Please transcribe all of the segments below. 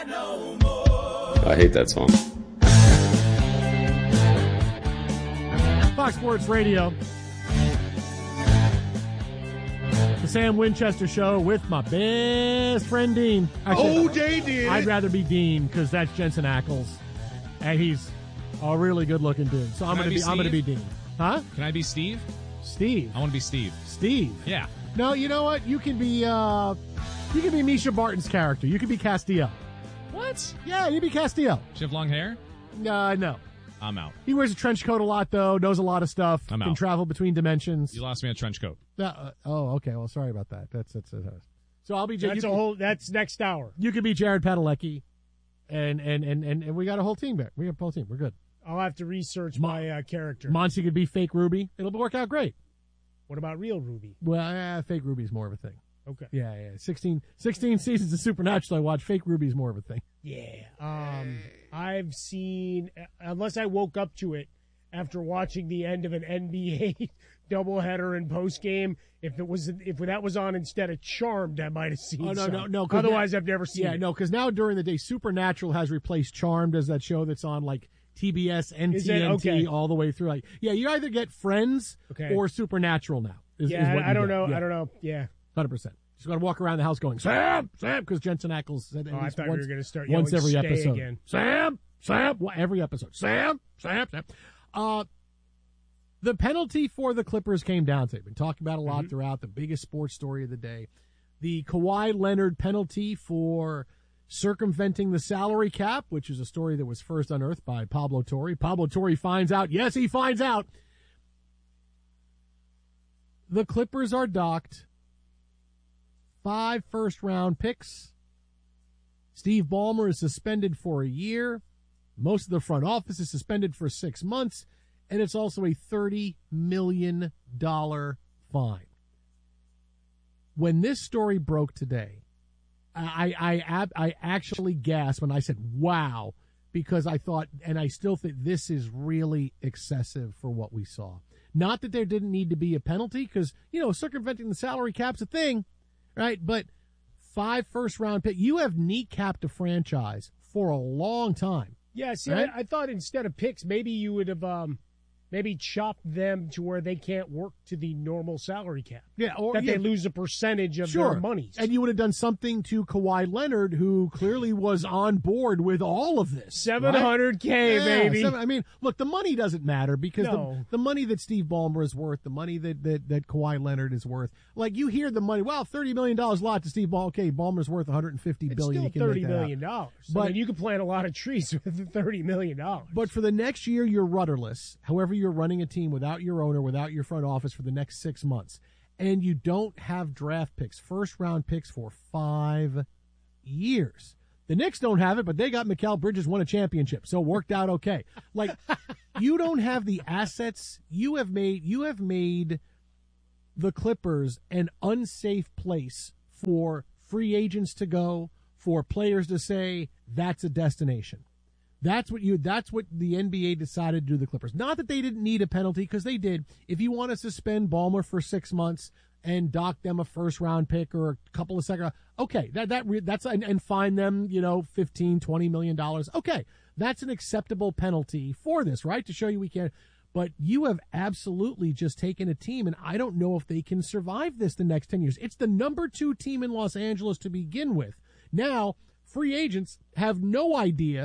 I hate that song. Fox Sports Radio. The Sam Winchester Show with my best friend Dean. Actually, Dean. I'd rather be Dean because that's Jensen Ackles, and he's a really good-looking dude. So I'm gonna be Dean. Huh? Can I be Steve? Steve. I want to be Steve. Steve. Yeah. No, you know what? You can be Misha Barton's character. You can be Castiel. What? Yeah, you be Castiel. Does she have long hair? No. I'm out. He wears a trench coat a lot, though. Knows a lot of stuff. I'm can out. travel between dimensions. You lost me a trench coat. Okay. Well, sorry about that. That's so I'll be. That's next hour. You could be Jared Padalecki, and we got a whole team there. We have a whole team. We're good. I'll have to research my character. Monty could be fake Ruby. It'll work out great. What about real Ruby? Well, fake Ruby's more of a thing. Okay. Yeah. 16 seasons of Supernatural I watch. Fake Ruby's more of a thing. Yeah. I've seen, unless I woke up to it after watching the end of an NBA doubleheader and postgame, if that was on instead of Charmed, I might have seen. Oh, no. Otherwise, I've never seen. Yeah, it. no, because now during the day, Supernatural has replaced Charmed as that show that's on like TBS and TNT all the way through. Like, yeah, you either get Friends or Supernatural now. I don't know. Yeah. I don't know. Yeah, 100%. Just got to walk around the house going Sam, because Jensen Ackles said I thought we were going to start once every stay episode. Again. Sam, well, every episode. Sam. The penalty for the Clippers came down today. Been talking about a lot throughout. The biggest sports story of the day. The Kawhi Leonard penalty for circumventing the salary cap, which is a story that was first unearthed by Pablo Torre. Pablo Torre finds out. Yes, he finds out. The Clippers are docked 5 first-round picks. Steve Ballmer is suspended for a year. Most of the front office is suspended for 6 months. And it's also a $30 million fine. When this story broke today, I actually gasped when I said, wow, because I thought, and I still think this is really excessive for what we saw. Not that there didn't need to be a penalty, because, circumventing the salary cap's a thing, right? But 5 first-round picks, you have kneecapped a franchise for a long time. Yeah, see, right? I thought instead of picks, maybe you would have maybe chop them to where they can't work to the normal salary cap. Yeah, or they lose a percentage of their monies. And you would have done something to Kawhi Leonard, who clearly was on board with all of this. $700K, baby. I mean, look, the money doesn't matter because the money that Steve Ballmer is worth, the money that Kawhi Leonard is worth. Like, you hear the money, wow, $30 million a lot to Steve Ballmer. Okay, Ballmer's worth $150 billion. It's still $30 million. But you can plant a lot of trees with $30 million. But for the next year, you're rudderless. However, you're running a team without your owner, without your front office for the next 6 months. And you don't have draft picks, first-round picks for 5 years. The Knicks don't have it, but they got Mikal Bridges, won a championship, so it worked out okay. Like, you don't have the assets. You have made the Clippers an unsafe place for free agents to go, for players to say that's a destination. That's what the NBA decided to do to the Clippers. Not that they didn't need a penalty, because they did. If you want to suspend Ballmer for 6 months and dock them a first-round pick or a couple of second, okay, that's and fine them, $15-20 million. Okay, that's an acceptable penalty for this, right? To show you we can. But you have absolutely just taken a team, and I don't know if they can survive this the next 10 years. It's the number 2 team in Los Angeles to begin with. Now, free agents have no idea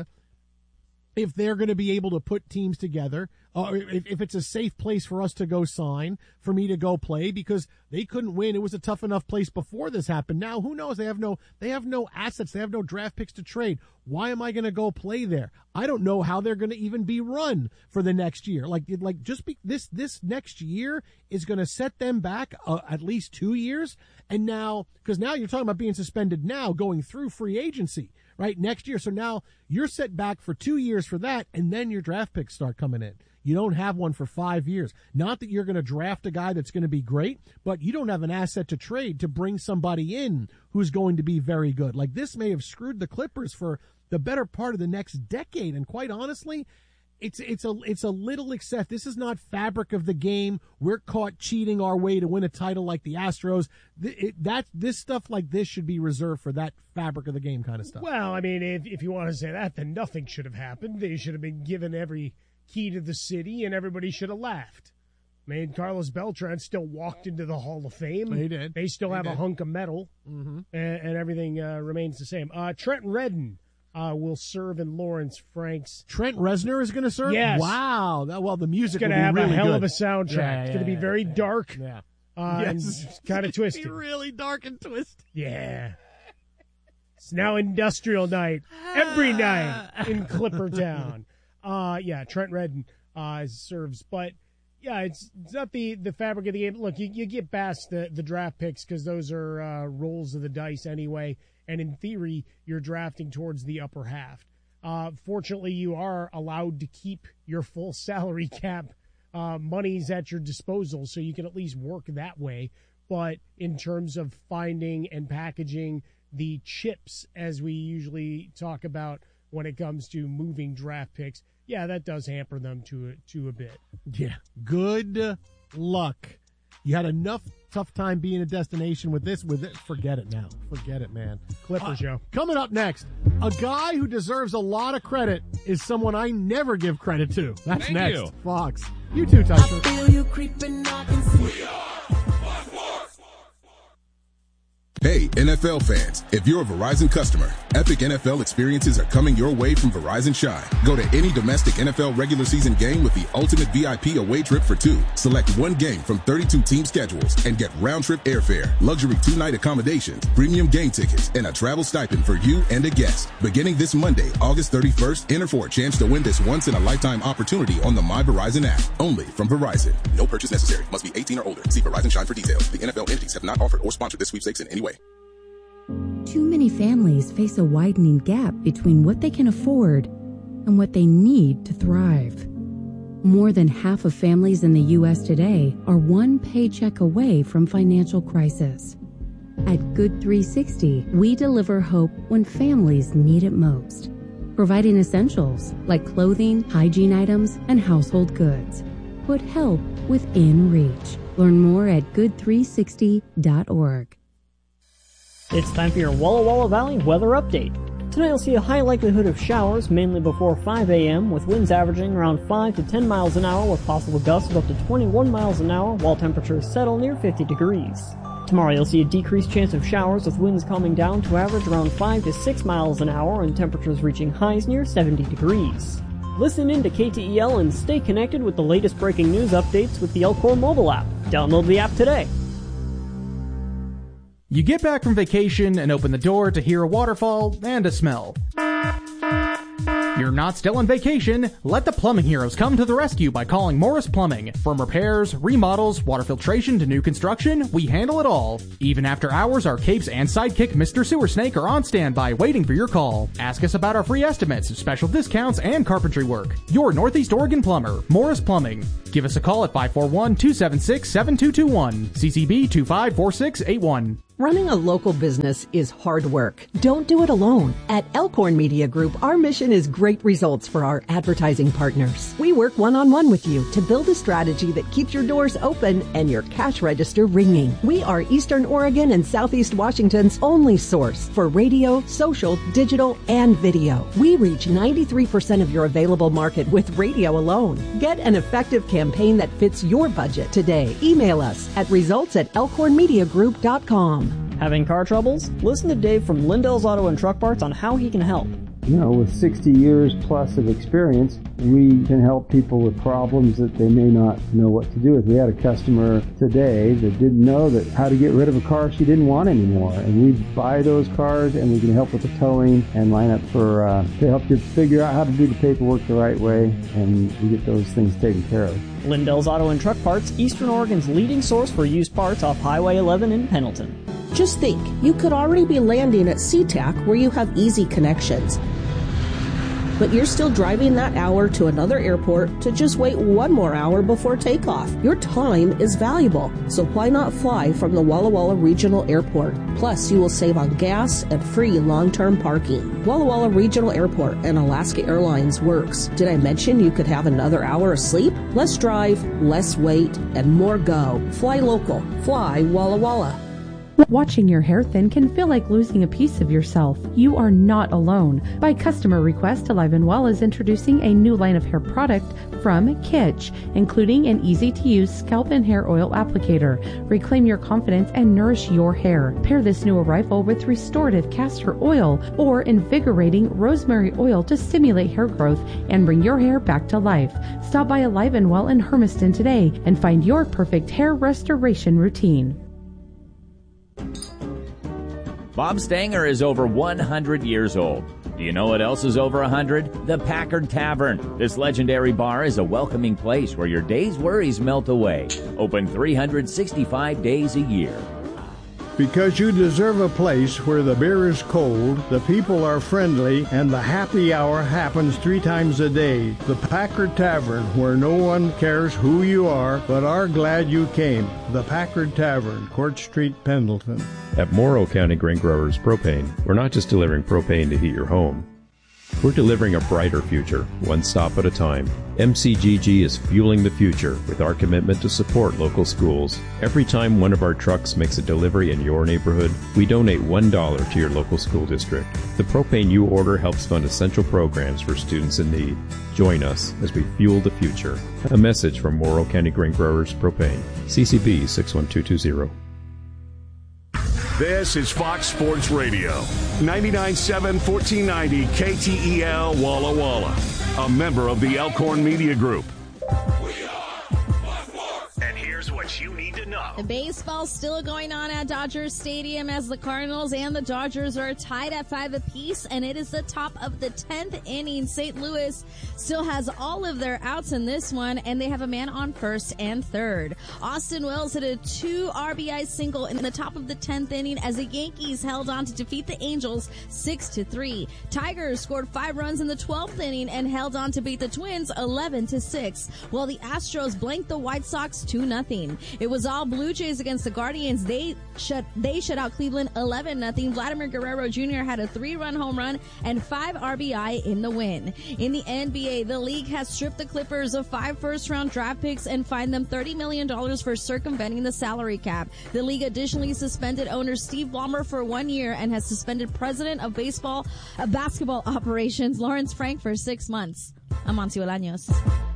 if they're going to be able to put teams together, if it's a safe place for us to go sign, for me to go play, because they couldn't win. It was a tough enough place before this happened. Now, who knows? They have no assets. They have no draft picks to trade. Why am I going to go play there? I don't know how they're going to even be run for the next year. This next year is going to set them back at least 2 years. And now, because now you're talking about being suspended now, going through free agency, right, next year. So now you're set back for 2 years for that, and then your draft picks start coming in. You don't have one for 5 years. Not that you're going to draft a guy that's going to be great, but you don't have an asset to trade to bring somebody in who's going to be very good. Like, this may have screwed the Clippers for the better part of the next decade. And quite honestly, it's a little excess. This is not fabric of the game. We're caught cheating our way to win a title like the Astros. This stuff like this should be reserved for that fabric of the game kind of stuff. Well, I mean, if you want to say that, then nothing should have happened. They should have been given every key to the city, and everybody should have laughed. I mean, Carlos Beltran still walked into the Hall of Fame. He did. They still have a hunk of metal, and everything remains the same. Trent Redden will serve in Lawrence Frank's. Trent Reznor is going to serve? Yes. Wow. The music will be going to have really a hell good. of a soundtrack. It's going to be very dark. Yeah. And kind of twisted. Be really dark and twisted. Yeah. It's now industrial night every night in Clippertown. Trent Redden serves, but yeah, it's not the fabric of the game. Look, you get past the draft picks because those are rolls of the dice anyway, and in theory, you're drafting towards the upper half. Fortunately, you are allowed to keep your full salary cap monies at your disposal, so you can at least work that way. But in terms of finding and packaging the chips, as we usually talk about when it comes to moving draft picks, yeah, that does hamper them to a bit. Yeah. Good luck. You had enough tough time being a destination with this. Forget it now. Forget it, man. Clipper show. Coming up next, a guy who deserves a lot of credit is someone I never give credit to. That's Thank next. you. Fox. You too, Tysher. I feel you creeping, I can see. Hey, NFL fans, if you're a Verizon customer, epic NFL experiences are coming your way from Verizon Shine. Go to any domestic NFL regular season game with the ultimate VIP away trip for two. Select one game from 32 team schedules and get round-trip airfare, luxury 2-night accommodations, premium game tickets, and a travel stipend for you and a guest. Beginning this Monday, August 31st, enter for a chance to win this once-in-a-lifetime opportunity on the My Verizon app. Only from Verizon. No purchase necessary. Must be 18 or older. See Verizon Shine for details. The NFL entities have not offered or sponsored this sweepstakes in any way. Too many families face a widening gap between what they can afford and what they need to thrive. More than half of families in the U.S. today are one paycheck away from financial crisis. At Good 360, we deliver hope when families need it most, providing essentials like clothing, hygiene items, and household goods. Put help within reach. Learn more at good360.org. It's time for your Walla Walla Valley weather update. Tonight you'll see a high likelihood of showers, mainly before 5 a.m., with winds averaging around 5 to 10 miles an hour with possible gusts of up to 21 miles an hour, while temperatures settle near 50 degrees. Tomorrow you'll see a decreased chance of showers with winds calming down to average around 5 to 6 miles an hour and temperatures reaching highs near 70 degrees. Listen in to KTEL and stay connected with the latest breaking news updates with the Elcor mobile app. Download the app today. You get back from vacation and open the door to hear a waterfall and a smell. You're not still on vacation. Let the plumbing heroes come to the rescue by calling Morris Plumbing. From repairs, remodels, water filtration to new construction, we handle it all. Even after hours, our capes and sidekick Mr. Sewer Snake are on standby waiting for your call. Ask us about our free estimates, special discounts, and carpentry work. Your Northeast Oregon plumber, Morris Plumbing. Give us a call at 541-276-7221. CCB 254681. Running a local business is hard work. Don't do it alone. At Elkhorn Media Group, our mission is great results for our advertising partners. We work one-on-one with you to build a strategy that keeps your doors open and your cash register ringing. We are Eastern Oregon and Southeast Washington's only source for radio, social, digital, and video. We reach 93% of your available market with radio alone. Get an effective campaign that fits your budget today. Email us at results@elkhornmediagroup.com. Having car troubles? Listen to Dave from Lindell's Auto and Truck Parts on how he can help. With 60 years plus of experience, we can help people with problems that they may not know what to do with. We had a customer today that didn't know that how to get rid of a car she didn't want anymore. And we buy those cars and we can help with the towing and line up for to help you figure out how to do the paperwork the right way, and we get those things taken care of. Lindell's Auto and Truck Parts, Eastern Oregon's leading source for used parts off Highway 11 in Pendleton. Just think, you could already be landing at SeaTac where you have easy connections. but you're still driving that hour to another airport to just wait one more hour before takeoff. Your time is valuable, so why not fly from the Walla Walla Regional Airport? Plus, you will save on gas and free long-term parking. Walla Walla Regional Airport and Alaska Airlines works. Did I mention you could have another hour of sleep? Less drive, less wait, and more go. Fly local. Fly Walla Walla. Watching your hair thin can feel like losing a piece of yourself. You are not alone. By customer request, Alive & Well is introducing a new line of hair product from Kitsch, including an easy-to-use scalp and hair oil applicator. Reclaim your confidence and nourish your hair. Pair this new arrival with restorative castor oil or invigorating rosemary oil to stimulate hair growth and bring your hair back to life. Stop by Alive & Well in Hermiston today and find your perfect hair restoration routine. Bob Stanger is over 100 years old. Do you know what else is over 100? The Packard Tavern. This legendary bar is a welcoming place where your day's worries melt away. Open 365 days a year. Because you deserve a place where the beer is cold, the people are friendly, and the happy hour happens 3 times a day. The Packard Tavern, where no one cares who you are, but are glad you came. The Packard Tavern, Court Street, Pendleton. At Morrow County Grain Growers Propane, we're not just delivering propane to heat your home. We're delivering a brighter future, one stop at a time. MCGG is fueling the future with our commitment to support local schools. Every time one of our trucks makes a delivery in your neighborhood, we donate $1 to your local school district. The propane you order helps fund essential programs for students in need. Join us as we fuel the future. A message from Morrow County Grain Growers Propane. CCB 61220. This is Fox Sports Radio, 99.7 1490 KTEL Walla Walla, a member of the Elkhorn Media Group. And here's what you need to know. The baseball's still going on at Dodger Stadium as the Cardinals and the Dodgers are tied at 5 apiece, and it is the top of the 10th inning. St. Louis still has all of their outs in this one, and they have a man on first and third. Austin Wells hit a 2 RBI single in the top of the 10th inning as the Yankees held on to defeat the Angels 6-3. Tigers scored 5 runs in the 12th inning and held on to beat the Twins 11-6, while the Astros blanked the White Sox 2-0. It was all Blue Jays against the Guardians. They shut out Cleveland 11-0. Vladimir Guerrero Jr. had a 3-run home run and 5 RBI in the win. In the NBA, the league has stripped the Clippers of 5 first-round draft picks and fined them $30 million for circumventing the salary cap. The league additionally suspended owner Steve Ballmer for 1 year and has suspended president of basketball operations Lawrence Frank for 6 months. I'm Monty Bolaños.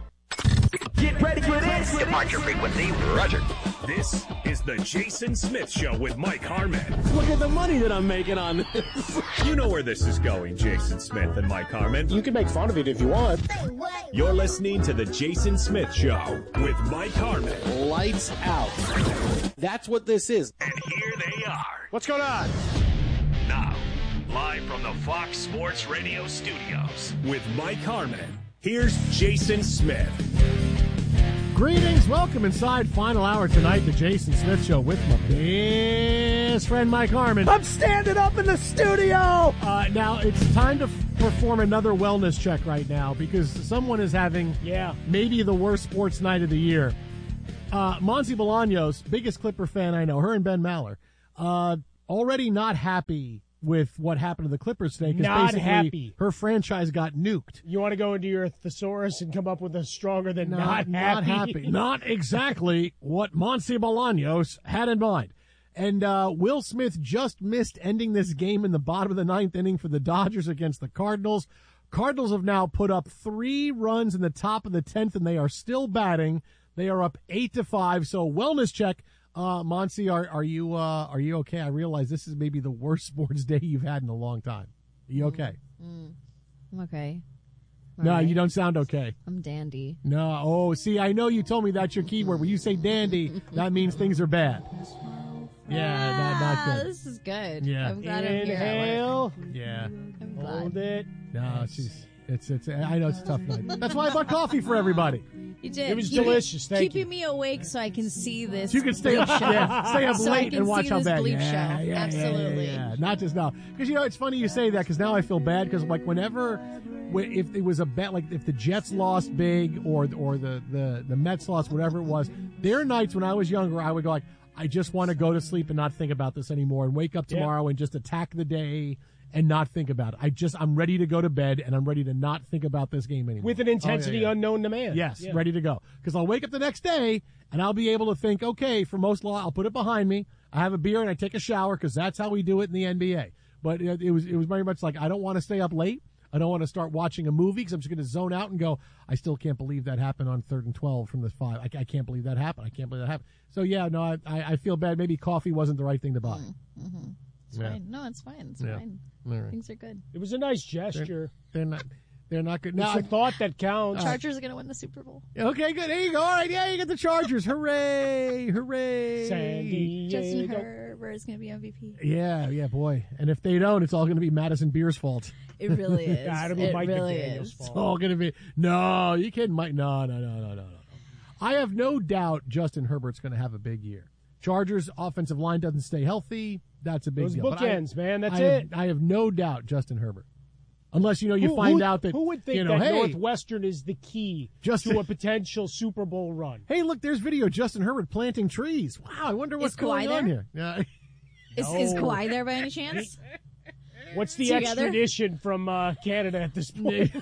Get ready for this. Departure frequency, Roger. This is the Jason Smith Show with Mike Harmon. Look at the money that I'm making on this. You know where this is going, Jason Smith and Mike Harmon. You can make fun of it if you want. You're listening to the Jason Smith Show with Mike Harmon. Lights out. That's what this is. And here they are. What's going on? Now, live from the Fox Sports Radio studios with Mike Harmon. Here's Jason Smith. Greetings, welcome inside final hour tonight, the Jason Smith Show with my best friend Mike Harmon. I'm standing up in the studio! Now, it's time to perform another wellness check right now because someone is having maybe the worst sports night of the year. Monty Bolaños, biggest Clipper fan I know, her and Ben Maller, already not happy with what happened to the Clippers today. Not happy. Her franchise got nuked. You want to go into your thesaurus and come up with a stronger than not happy. Not exactly what Monty Bolaños had in mind. And Will Smith just missed ending this game in the bottom of the 9th inning for the Dodgers against the Cardinals. Cardinals have now put up 3 runs in the top of the 10th, and they are still batting. They are up 8-5. So wellness check. Monty, are you okay? I realize this is maybe the worst sports day you've had in a long time. Are you okay? I'm okay. No, you don't sound okay. I'm dandy. No. Oh, see, I know you told me that's your keyword. When you say dandy, that means things are bad. Yeah, not good. This is good. Yeah. I'm glad I'm here. Inhale. Yeah. Hold it. No, I know it's a tough night. That's why I bought coffee for everybody. You did. It was delicious. Thank Keeping me awake so I can see this. You can stay up, stay up so late and watch how bad. Bleep show. Absolutely. Yeah. Not just now, because it's funny you say that because now I feel bad because like if it was a bet, like if the Jets lost big or the Mets lost, whatever it was, there are nights when I was younger I would go like, I just want to go to sleep and not think about this anymore and wake up tomorrow and just attack the day and not think about it. I'm ready to go to bed and I'm ready to not think about this game anymore. With an intensity unknown to man. Yes, ready to go. Because I'll wake up the next day and I'll be able to think, okay, for most law, I'll put it behind me. I have a beer and I take a shower because that's how we do it in the NBA. But it was very much like I don't want to stay up late. I don't want to start watching a movie because I'm just going to zone out and go, I still can't believe that happened on 3rd and 12 from the 5. I can't believe that happened. I can't believe that happened. So, yeah, no, I feel bad. Maybe coffee wasn't the right thing to buy. Mm-hmm. It's fine. No, it's fine. It's fine. Right. Things are good. It was a nice gesture. They're not good. It's a thought that counts. Chargers are going to win the Super Bowl. Okay, good. There you go. All right, yeah, you get the Chargers. Hooray. Hooray. San Diego. Justin Herbert is going to be MVP. Yeah, boy. And if they don't, it's all going to be Madison Beer's fault. It really is. It'll be Mike McDaniel's fault. It's all going to be. No, you kidding, Mike? No. I have no doubt Justin Herbert's going to have a big year. Chargers offensive line doesn't stay healthy. That's a big Those deal. bookends, man. That's it. I have no doubt Justin Herbert. Unless, you find out that... Who would think that Northwestern is the key to a potential Super Bowl run? Hey, look, there's video of Justin Herbert planting trees. Wow, I wonder what's going on here. Yeah. Is Kawhi there by any chance? What's the extradition from Canada at this point?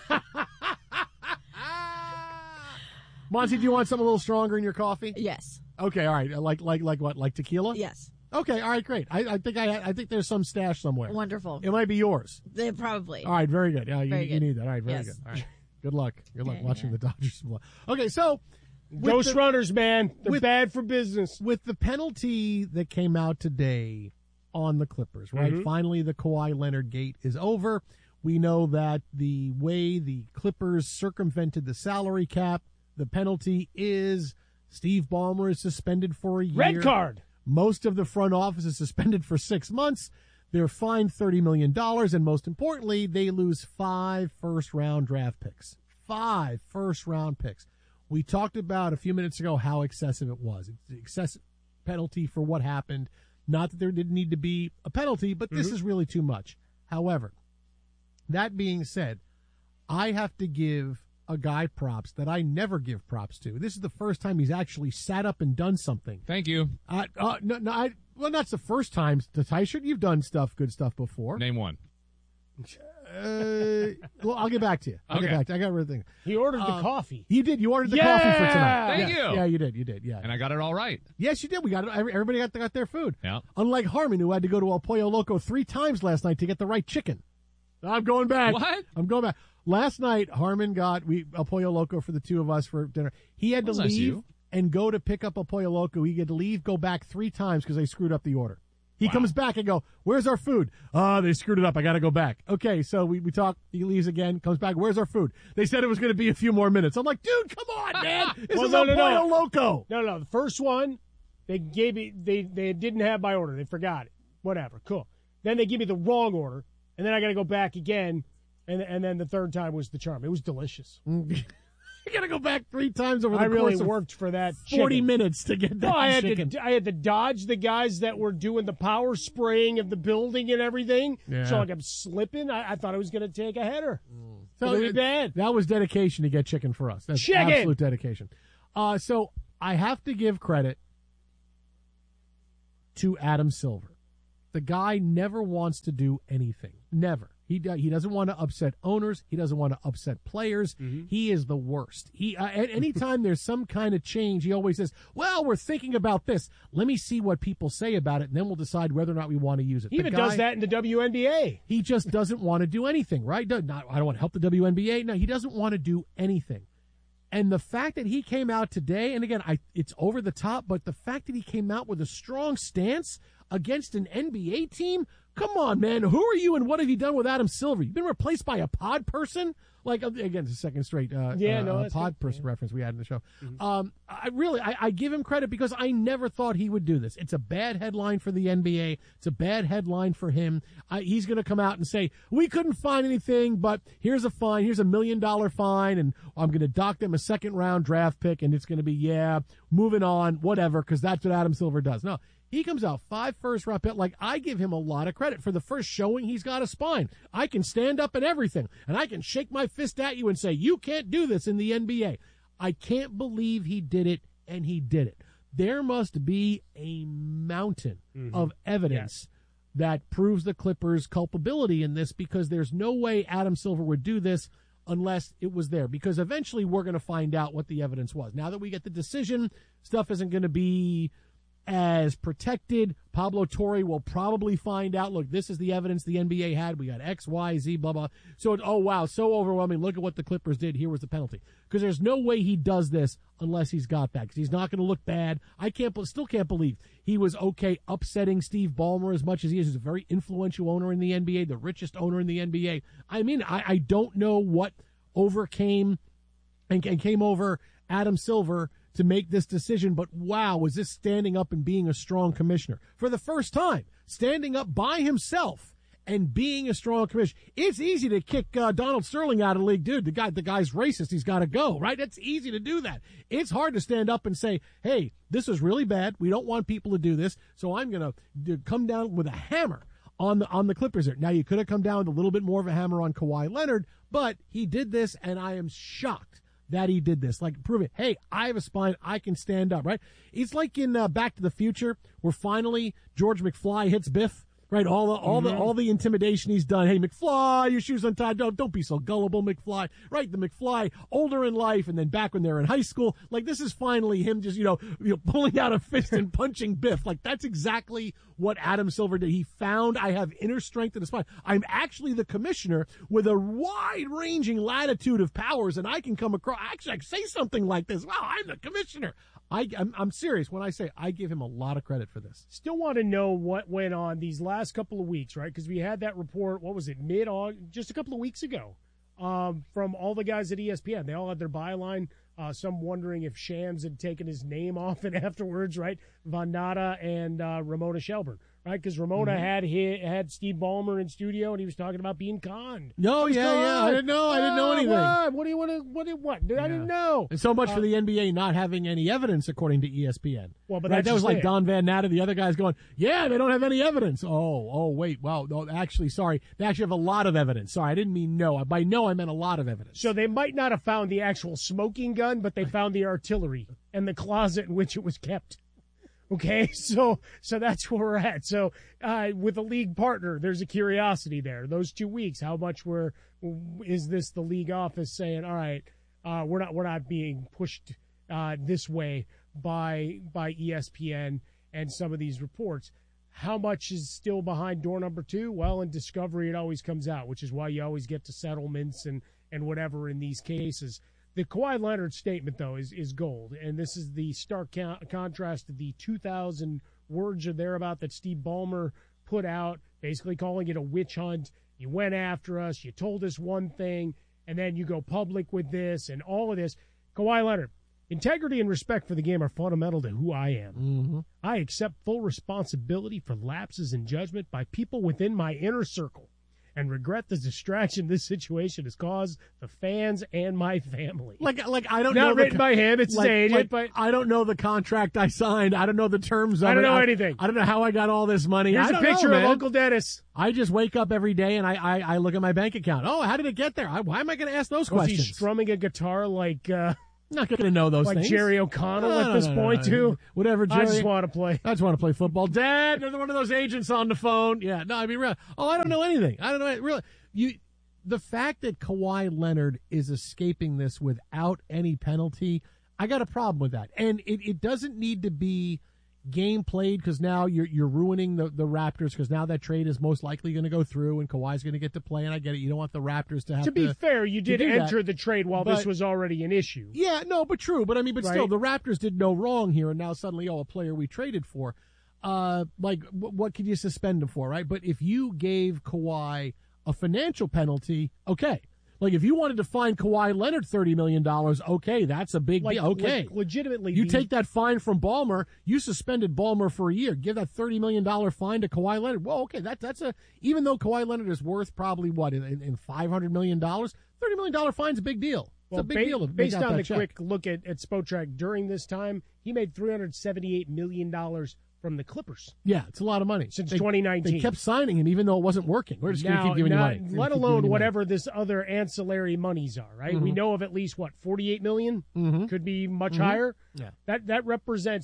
Monty, do you want something a little stronger in your coffee? Yes. Okay, all right. Like what? Like tequila? Yes. Okay, all right, great. I think there's some stash somewhere. Wonderful. It might be yours. Probably. All right, very good. Yeah, you need that. All right, very yes. good. All right. Good luck. Good luck watching the Dodgers. Okay, so Ghost runners, man. They're bad for business. With the penalty that came out today on the Clippers, right? Mm-hmm. Finally, the Kawhi Leonard gate is over. We know that the way the Clippers circumvented the salary cap, the penalty is Steve Ballmer is suspended for a year. Red card. Most of the front office is suspended for 6 months. They're fined $30 million, and most importantly, they lose 5 first-round draft picks. 5 first-round picks. We talked about a few minutes ago how excessive it was. It's an excessive penalty for what happened. Not that there didn't need to be a penalty, but this is really too much. However, that being said, I have to give a guy props that I never give props to. This is the first time he's actually sat up and done something. Thank you. Well, that's the first time, Tyshirt. You've done good stuff before. Name one. Well, I'll get back to you. I got everything. He ordered the coffee. You did. You ordered the coffee for tonight. Thank you. Yeah, you did. Yeah. And I got it all right. Yes, you did. We got it. Everybody got their food. Yeah. Unlike Harmon, who had to go to El Pollo Loco 3 times last night to get the right chicken. I'm going back. What? I'm going back. Last night, Harmon got El Pollo Loco for the 2 of us for dinner. He had to leave and go to pick up El Pollo Loco. He had to leave, go back 3 times because they screwed up the order. He comes back and go, where's our food? They screwed it up. I got to go back. Okay, so we talk. He leaves again, comes back. Where's our food? They said it was going to be a few more minutes. I'm like, dude, come on, man. This is El Pollo Loco. No. The first one, they gave me, they didn't have my order. They forgot it. Whatever. Cool. Then they give me the wrong order, and then I got to go back again, and then the third time was the charm. It was delicious. You got to go back 3 times over the course really of worked for that 40 chicken. minutes to get that chicken. I had to dodge the guys that were doing the power spraying of the building and everything. Yeah. So like I'm slipping. I thought I was going to take a header. So really bad. That was dedication to get chicken for us. That's chicken. Absolute dedication. So I have to give credit to Adam Silver. The guy never wants to do anything. Never. He doesn't want to upset owners. He doesn't want to upset players. Mm-hmm. He is the worst. At any time there's some kind of change, he always says, well, we're thinking about this. Let me see what people say about it, and then we'll decide whether or not we want to use it. He even does that in the WNBA. He just doesn't want to do anything, right? I don't want to help the WNBA. No, he doesn't want to do anything. And the fact that he came out today, and again, it's over the top, but the fact that he came out with a strong stance against an NBA team, Come on, man. Who are you and what have you done with Adam Silver? You've been replaced by a pod person? Like, again, it's a second straight pod person reference we had in the show. I give him credit because I never thought he would do this. It's a bad headline for the NBA. It's a bad headline for him. He's going to come out and say, we couldn't find anything, but here's a fine. Here's $1 million fine, and I'm going to dock them a second-round draft pick, and it's going to be, moving on, whatever, because that's what Adam Silver does. No. He comes out 5 first-round pick. Like, I give him a lot of credit for the first showing he's got a spine. I can stand up and everything, and I can shake my fist at you and say, you can't do this in the NBA. I can't believe he did it, and he did it. There must be a mountain of evidence that proves the Clippers' culpability in this, because there's no way Adam Silver would do this unless it was there, because eventually we're going to find out what the evidence was. Now that we get the decision, stuff isn't going to be as protected. Pablo Torre will probably find out, look, this is the evidence the NBA had. We got X, Y, Z, blah, blah. So, so overwhelming. Look at what the Clippers did. Here was the penalty. Because there's no way he does this unless he's got that, because he's not going to look bad. I still can't believe he was okay upsetting Steve Ballmer as much as he is. He's a very influential owner in the NBA, the richest owner in the NBA. I mean, I don't know what overcame and came over Adam Silver to make this decision, but wow, was this standing up and being a strong commissioner for the first time, standing up by himself and being a strong commissioner. It's easy to kick Donald Sterling out of the league. Dude, the guy's racist. He's got to go, right? It's easy to do that. It's hard to stand up and say, hey, this is really bad. We don't want people to do this, so I'm going to come down with a hammer on the Clippers here. Now, you could have come down with a little bit more of a hammer on Kawhi Leonard, but he did this, and I am shocked that he did this. Like, proving, hey, I have a spine, I can stand up, right? It's like in Back to the Future, where finally George McFly hits Biff, right? All the intimidation he's done. Hey, McFly, your shoes untied. Don't be so gullible, McFly. Right? The McFly, older in life, and then back when they're in high school. Like, this is finally him just, pulling out a fist and punching Biff. Like, that's exactly what Adam Silver did. He found, I have inner strength in the spine. I'm actually the commissioner with a wide-ranging latitude of powers, and I can come across. Actually, I can say something like this. Wow, I'm the commissioner. I'm serious when I say I give him a lot of credit for this. Still want to know what went on these last couple of weeks, right? Because we had that report, what was it, mid-August, just a couple of weeks ago, from all the guys at ESPN. They all had their byline. Some wondering if Shams had taken his name off it afterwards, right? Von Natta and Ramona Shelburne, right? Because Ramona had Steve Ballmer in studio, and he was talking about being conned. No, yeah. I didn't know anything. What do you want to? What? I didn't know. And so much for the NBA not having any evidence, according to ESPN. Well, but that was like it. Don Van Natta. The other guy's going, yeah, they don't have any evidence. Oh, wait, wow. No, actually, sorry, they actually have a lot of evidence. Sorry, I didn't mean no. By no, I meant a lot of evidence. So they might not have found the actual smoking gun, but they found the artillery and the closet in which it was kept. Okay, so that's where we're at. So with a league partner, there's a curiosity there. Those 2 weeks, how much is this the league office saying, all right, we're not being pushed this way by ESPN and some of these reports. How much is still behind door number 2? Well, in discovery, it always comes out, which is why you always get to settlements and whatever in these cases. The Kawhi Leonard statement, though, is gold, and this is the stark contrast to the 2,000 words or thereabout that Steve Ballmer put out, basically calling it a witch hunt. You went after us, you told us one thing, and then you go public with this and all of this. Kawhi Leonard, integrity and respect for the game are fundamental to who I am. Mm-hmm. I accept full responsibility for lapses in judgment by people within my inner circle, and regret the distraction this situation has caused the fans and my family. Like I don't know. Not written by him, it's stated, but I don't know the contract I signed. I don't know the terms of it. I don't know anything. I don't know how I got all this money. Here's a picture of Uncle Dennis. I just wake up every day and I look at my bank account. Oh, how did it get there? Why am I going to ask those questions? Was he strumming a guitar like... Not going to know those like things. Like Jerry O'Connell at this point, too? Whatever, Jerry. I just want to play. I just want to play football. Dad, there's one of those agents on the phone. Yeah, no, I mean, really. Oh, I don't know anything. I don't know. Really. The fact that Kawhi Leonard is escaping this without any penalty, I got a problem with that. And it doesn't need to be game played, because now you're ruining the Raptors, because now that trade is most likely going to go through and Kawhi's going to get to play, and I get it. You don't want the Raptors to have to... To be fair, you did enter the trade while this was already an issue. Yeah, no, but true. But I mean, still, the Raptors did no wrong here, and now suddenly, a player we traded for. what could you suspend him for, right? But if you gave Kawhi a financial penalty, okay. Like, if you wanted to fine Kawhi Leonard $30 million, okay, that's a big deal. Okay. Legitimately. You take that fine from Ballmer, you suspended Ballmer for a year, give that $30 million fine to Kawhi Leonard. Well, okay, that's even though Kawhi Leonard is worth probably, in $500 million, $30 million fine's a big deal. It's a big deal. Based on the quick look at Spotrac during this time, he made $378 million from the Clippers. Yeah, it's a lot of money. Since 2019. They kept signing him even though it wasn't working. We're just going to keep giving you money. Let alone whatever this other ancillary monies are, right? Mm-hmm. We know of at least, $48 million? Mm-hmm. Could be much Mm-hmm. higher. Yeah. That represents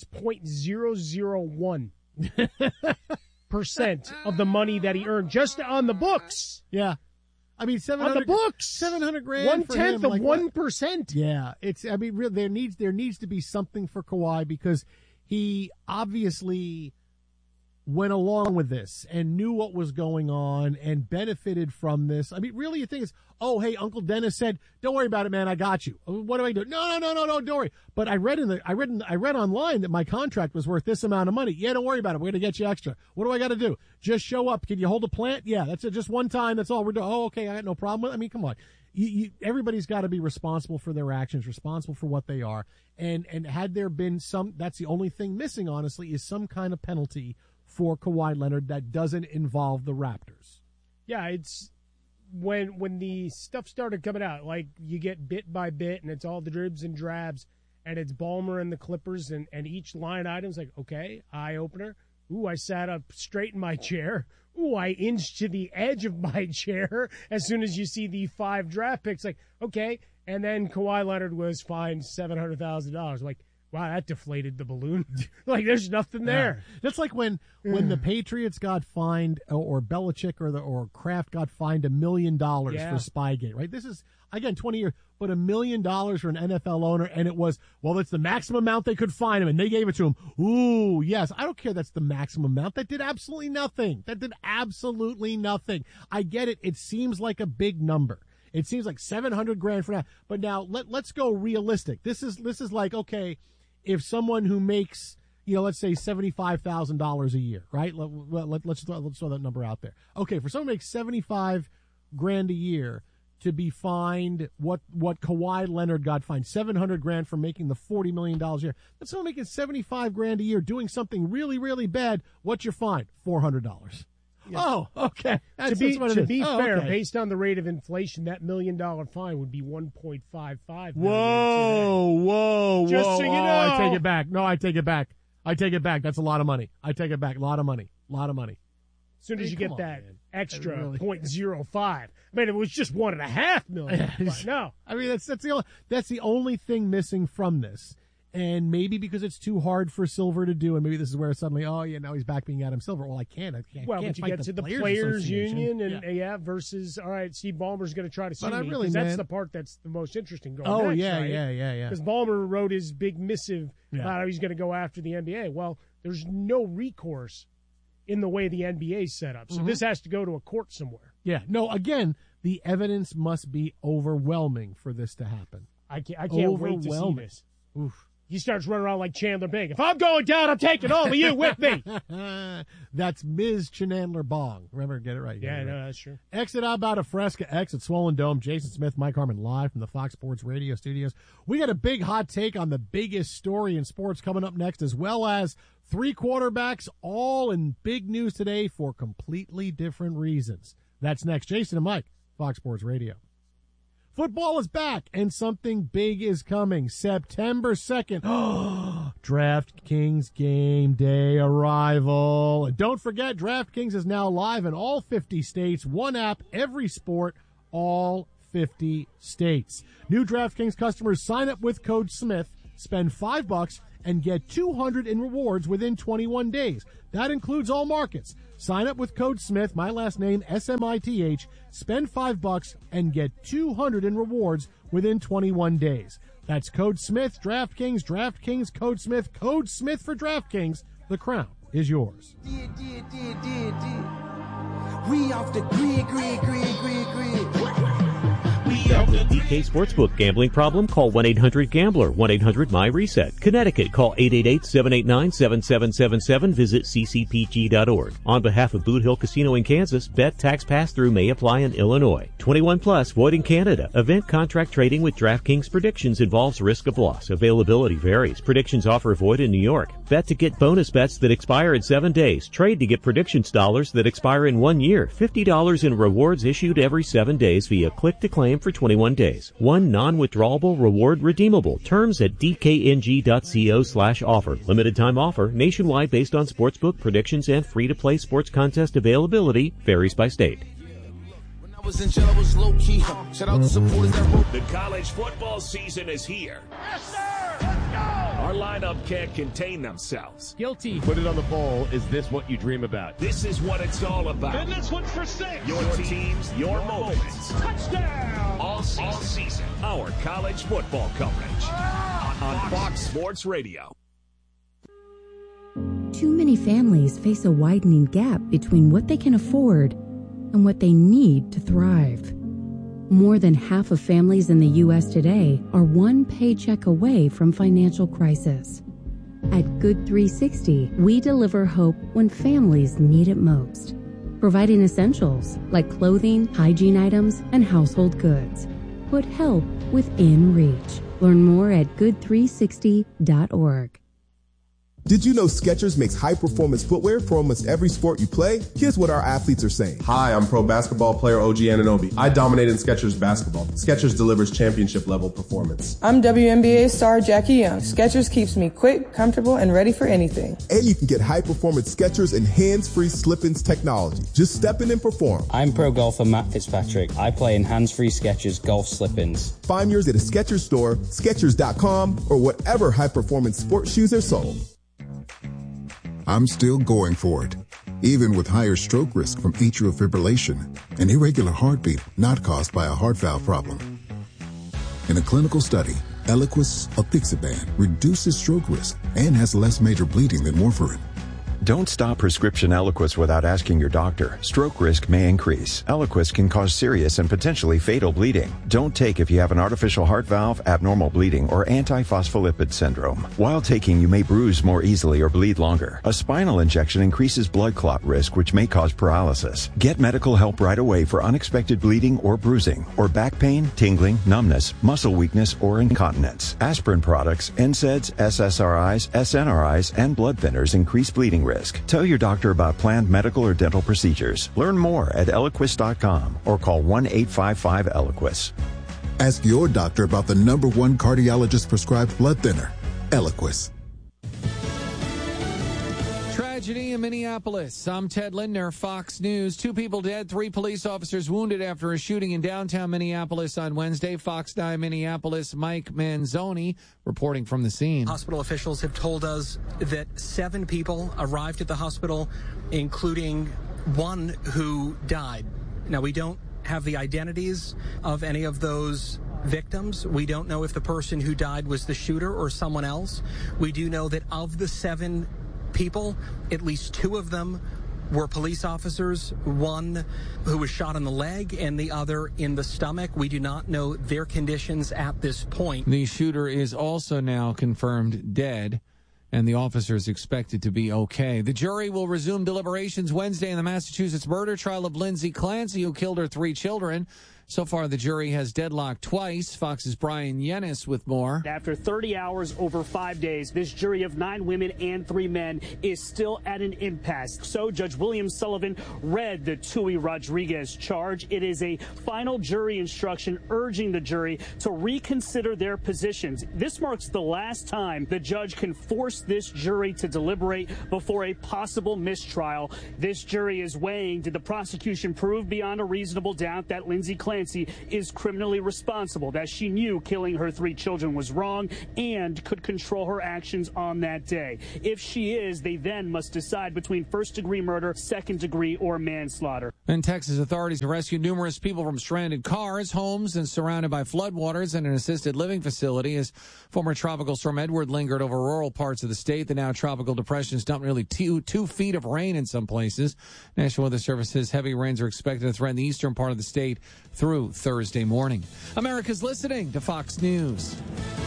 0.001% of the money that he earned just on the books. Yeah. I mean, on the books, $700,000. 1/10 of 1%. Yeah, there needs to be something for Kawhi because he obviously went along with this and knew what was going on and benefited from this. I mean, really, you think it's, oh, hey, Uncle Dennis said, don't worry about it, man, I got you. What do I do? No, don't worry. But I read online that my contract was worth this amount of money. Yeah, don't worry about it. We're going to get you extra. What do I got to do? Just show up. Can you hold a plant? Yeah, that's it. Just one time. That's all we're doing. Oh, okay, I got no problem with it. I mean, come on. Everybody's got to be responsible for their actions, responsible for what they are. And had there been that's the only thing missing, honestly, is some kind of penalty for Kawhi Leonard that doesn't involve the Raptors. Yeah, it's when the stuff started coming out, like you get bit by bit and it's all the dribs and drabs and it's Ballmer and the Clippers and each line item's like, okay, eye opener. Ooh, I sat up straight in my chair. Ooh, I inched to the edge of my chair as soon as you see the 5 draft picks. Like, okay. And then Kawhi Leonard was fined $700,000. Like, wow, that deflated the balloon. Like, there's nothing there. Yeah. That's like when the Patriots got fined, or Belichick or Kraft got fined $1 million for Spygate, right? This is, again, 20 years, but $1 million for an NFL owner, and it was, well, that's the maximum amount they could fine him, and they gave it to him. Ooh, yes, I don't care that's the maximum amount. That did absolutely nothing. I get it. It seems like a big number. It seems like $700,000 for now. But now let's go realistic. This is like, okay, if someone who makes, let's say $75,000 a year, right? Let's throw that number out there. Okay, for someone who makes $75,000 a year to be fined what Kawhi Leonard got fined, $700,000 for making the $40 million a year. That's someone making $75,000 a year doing something really, really bad. What's your fine? $400. Yeah. Oh, okay. To be fair, okay. Based on the rate of inflation, that $1 million fine would be $1.55 million. Whoa! Just so you know, I take it back. No, I take it back. That's a lot of money. I take it back. A lot of money. As soon as you get that extra 0.05. I mean, it was just $1.5 million. No, I mean that's the only thing missing from this. And maybe because it's too hard for Silver to do, and maybe this is where suddenly, now he's back being Adam Silver. Well, I can't. Well, but you get to the Players Union, and versus, all right, Steve Ballmer's going to try to sue me. Because that's the part that's the most interesting going next, right? Yeah. Because Ballmer wrote his big missive about how he's going to go after the NBA. Well, there's no recourse in the way the NBA's set up. So this has to go to a court somewhere. Yeah. No, again, the evidence must be overwhelming for this to happen. I can't wait to see this. Oof. He starts running around like Chandler Bing. If I'm going down, I'm taking all of you with me. That's Ms. Chandler Bong. Remember, get it right. Yeah, no, that's true. Exit out about a Fresca, exit Swollen Dome. Jason Smith, Mike Harmon, live from the Fox Sports Radio studios. We got a big hot take on the biggest story in sports coming up next, as well as 3 quarterbacks, all in big news today for completely different reasons. That's next. Jason and Mike, Fox Sports Radio. Football is back, and something big is coming. September 2nd. DraftKings Game Day arrival. And don't forget, DraftKings is now live in all 50 states. One app, every sport, all 50 states. New DraftKings customers sign up with code SMITH, spend $5, and get $200 in rewards within 21 days. That includes all markets. Sign up with code SMITH, my last name, SMITH, spend $5 and get $200 in rewards within 21 days. That's code SMITH, DraftKings, code SMITH for DraftKings. The crown is yours. We off the grid. We off the grid. BK Sportsbook. Gambling problem? Call 1-800-GAMBLER, 1-800-MY-RESET. Connecticut, call 888-789-7777. Visit ccpg.org. On behalf of Boot Hill Casino in Kansas, bet tax pass-through may apply in Illinois. 21 plus, void in Canada. Event contract trading with DraftKings predictions involves risk of loss. Availability varies. Predictions offer void in New York. Bet to get bonus bets that expire in 7 days. Trade to get predictions dollars that expire in 1 year. $50 in rewards issued every 7 days via click to claim for 21 days. One non-withdrawable reward redeemable. Terms at dkng.co/offer. Limited time offer. Nationwide based on sportsbook predictions and free-to-play sports contest availability. Varies by state. The college football season is here. Yes, sir! Let's go! Our lineup can't contain themselves. Guilty. Put it on the bowl. Is this what you dream about? This is what it's all about. And this one's for 6. Your teams, your moments. Touchdown! All season. Our college football coverage on Fox Sports Radio. Too many families face a widening gap between what they can afford and what they need to thrive. More than half of families in the U.S. today are one paycheck away from financial crisis. At Good 360, we deliver hope when families need it most, providing essentials like clothing, hygiene items, and household goods. Put help within reach. Learn more at good360.org. Did you know Skechers makes high-performance footwear for almost every sport you play? Here's what our athletes are saying. Hi, I'm pro basketball player OG Anunoby. I dominate in Skechers basketball. Skechers delivers championship-level performance. I'm WNBA star Jackie Young. Skechers keeps me quick, comfortable, and ready for anything. And you can get high-performance Skechers and hands-free slip-ins technology. Just step in and perform. I'm pro golfer Matt Fitzpatrick. I play in hands-free Skechers golf slip-ins. Find yours at a Skechers store, Skechers.com, or whatever high-performance sports shoes are sold. I'm still going for it, even with higher stroke risk from atrial fibrillation, an irregular heartbeat not caused by a heart valve problem. In a clinical study, Eliquis apixaban reduces stroke risk and has less major bleeding than warfarin. Don't stop prescription Eliquis without asking your doctor. Stroke risk may increase. Eliquis can cause serious and potentially fatal bleeding. Don't take if you have an artificial heart valve, abnormal bleeding, or antiphospholipid syndrome. While taking, you may bruise more easily or bleed longer. A spinal injection increases blood clot risk, which may cause paralysis. Get medical help right away for unexpected bleeding or bruising, or back pain, tingling, numbness, muscle weakness, or incontinence. Aspirin products, NSAIDs, SSRIs, SNRIs, and blood thinners increase bleeding risk. Tell your doctor about planned medical or dental procedures. Learn more at Eliquis.com or call 1-855-ELIQUIS. Ask your doctor about the #1 cardiologist prescribed blood thinner, Eliquis. Tragedy in Minneapolis. I'm Ted Lindner, Fox News. 2 people dead, 3 police officers wounded after a shooting in downtown Minneapolis on Wednesday. Fox 9 Minneapolis, Mike Manzoni reporting from the scene. Hospital officials have told us that 7 people arrived at the hospital, including 1 who died. Now, we don't have the identities of any of those victims. We don't know if the person who died was the shooter or someone else. We do know that of the 7 people, at least 2 of them were police officers, 1 who was shot in the leg and the other in the stomach. We do not know their conditions at this point. The shooter is also now confirmed dead, and the officer is expected to be okay. The jury will resume deliberations Wednesday in the Massachusetts murder trial of Lindsay Clancy, who killed her 3 children. So far, the jury has deadlocked twice. Fox's Brian Yennis with more. After 30 hours over 5 days, this jury of 9 women and 3 men is still at an impasse. So Judge William Sullivan read the Tui Rodriguez charge. It is a final jury instruction urging the jury to reconsider their positions. This marks the last time the judge can force this jury to deliberate before a possible mistrial. This jury is weighing, did the prosecution prove beyond a reasonable doubt that Lindsay Clancy is criminally responsible, that she knew killing her 3 children was wrong and could control her actions on that day. If she is, they then must decide between first-degree murder, second-degree, or manslaughter. And Texas authorities have rescued numerous people from stranded cars, homes, and surrounded by floodwaters in an assisted living facility as former Tropical Storm Edward lingered over rural parts of the state. The now tropical depression has dumped nearly 2 feet of rain in some places. National Weather Service says heavy rains are expected to threaten the eastern part of the state through Thursday morning. America's listening to Fox News.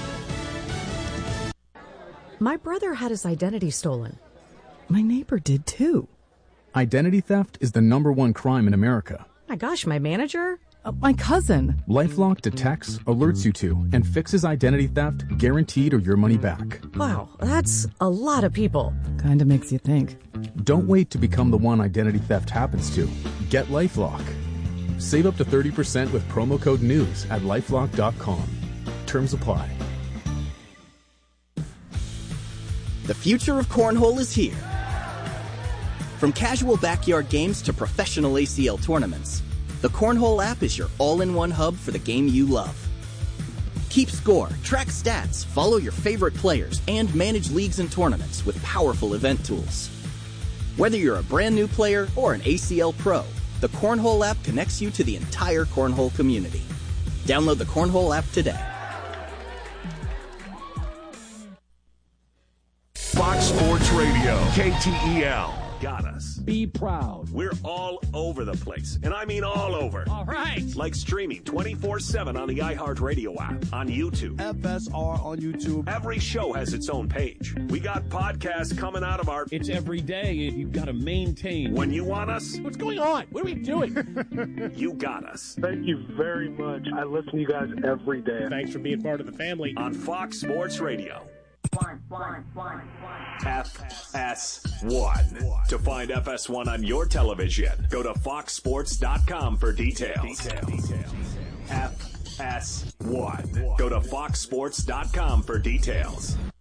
My brother had his identity stolen. My neighbor did too. Identity theft is the #1 crime in America. My gosh, my manager? My cousin. LifeLock detects, alerts you to, and fixes identity theft, guaranteed or your money back. Wow, that's a lot of people. Kinda makes you think. Don't wait to become the one identity theft happens to. Get LifeLock. Save up to 30% with promo code NEWS at LifeLock.com. Terms apply. The future of cornhole is here. From casual backyard games to professional ACL tournaments, the Cornhole app is your all-in-one hub for the game you love. Keep score, track stats, follow your favorite players, and manage leagues and tournaments with powerful event tools. Whether you're a brand new player or an ACL pro, the Cornhole app connects you to the entire cornhole community. Download the Cornhole app today. Fox Sports Radio, KTEL. Got us. Be proud. We're all over the place, and I mean all over. All right. Like streaming 24/7 on the iHeartRadio app, on YouTube. FSR on YouTube. Every show has its own page. We got podcasts coming out of our... It's every day. You've got to maintain. When you want us... What's going on? What are we doing? You got us. Thank you very much. I listen to you guys every day. Thanks for being part of the family. On Fox Sports Radio. FS1. To find FS1 on your television, go to foxsports.com for details. FS1. Go to foxsports.com for details.